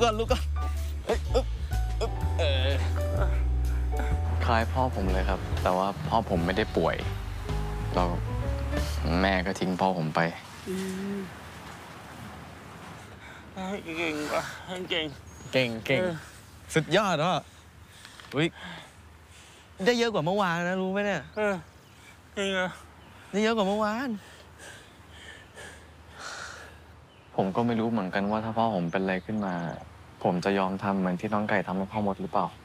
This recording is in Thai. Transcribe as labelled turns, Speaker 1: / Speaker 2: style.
Speaker 1: ก่อนลุกก่อนคล้ายพ่อผมเลยครับแต่ว่าพ่อผมไม่ได้ป่วยเราแม่ก็ทิ้งพ่อผมไป
Speaker 2: เก่งว่ะเก่ง
Speaker 1: เก่งสุดยอดว่ะอุ้ยได้เยอะกว่าเมื่อวานนะรู้ไหมเนี่ย
Speaker 2: จริงเหรอ
Speaker 1: ได้เยอะกว่าเมื่อวานผมก็ไม่รู้เหมือนกันว่าถ้าพ่อผมเป็นอะไรขึ้นมาผมจะยอมทำเหมือนที่น้องไก่ทำให้พ่อมดหรือเปล่า